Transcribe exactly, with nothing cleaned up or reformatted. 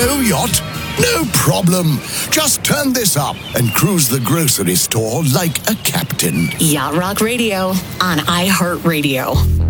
no yacht? No problem. Just turn this up and cruise the grocery store like a captain. Yacht Rock Radio on iHeartRadio.